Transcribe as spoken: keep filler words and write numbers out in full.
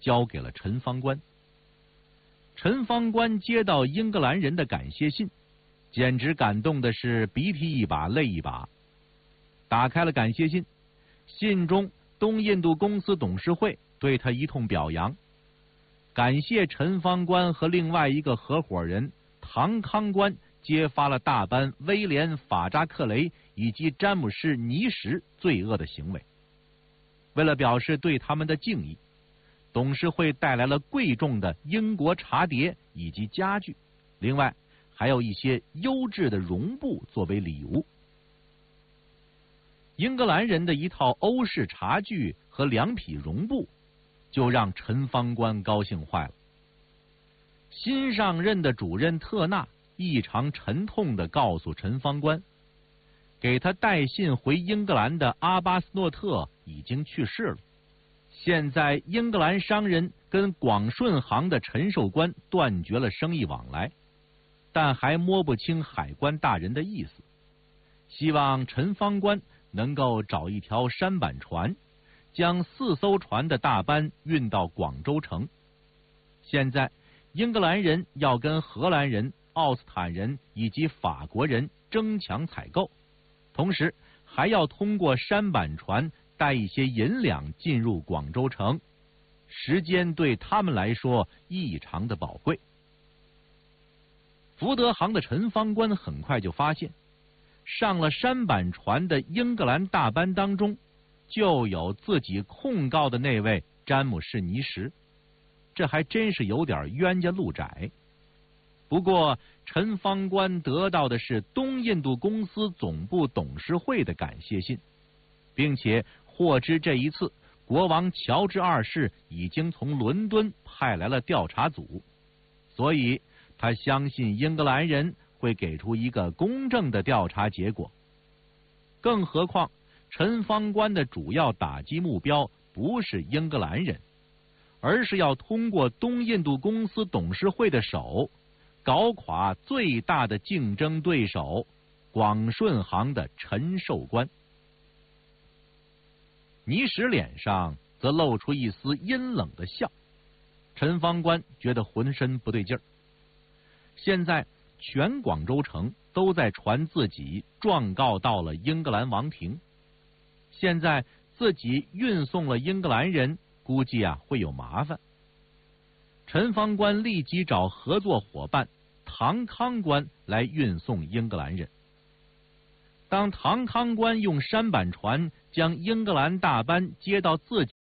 交给了陈方官。陈方官接到英格兰人的感谢信，简直感动的是鼻涕一把泪一把。打开了感谢信，信中东印度公司董事会对他一通表扬，感谢陈方官和另外一个合伙人唐康官揭发了大班威廉·法扎克雷以及詹姆士·尼什罪恶的行为。为了表示对他们的敬意，董事会带来了贵重的英国茶碟以及家具，另外还有一些优质的绒布作为礼物。英格兰人的一套欧式茶具和两匹绒布，就让陈方官高兴坏了。新上任的主任特纳异常沉痛地告诉陈方官，给他带信回英格兰的阿巴斯诺特已经去世了。现在英格兰商人跟广顺行的陈寿官断绝了生意往来，但还摸不清海关大人的意思，希望陈方官能够找一条舢板船，将四艘船的大班运到广州城。现在英格兰人要跟荷兰人、奥斯坦人以及法国人争抢采购，同时还要通过舢板船带一些银两进入广州城，时间对他们来说异常的宝贵。福德行的陈方官很快就发现，上了舢板船的英格兰大班当中，就有自己控告的那位詹姆士·尼什，这还真是有点冤家路窄。不过陈方官得到的是东印度公司总部董事会的感谢信，并且获知这一次国王乔治二世已经从伦敦派来了调查组，所以他相信英格兰人会给出一个公正的调查结果。更何况陈方官的主要打击目标不是英格兰人，而是要通过东印度公司董事会的手，搞垮最大的竞争对手广顺行的陈寿官。尼什脸上则露出一丝阴冷的笑，陈方官觉得浑身不对劲儿。现在全广州城都在传自己状告到了英格兰王庭，现在自己运送了英格兰人，估计啊会有麻烦。陈方官立即找合作伙伴唐康官来运送英格兰人。当唐康官用舢板船将英格兰大班接到自己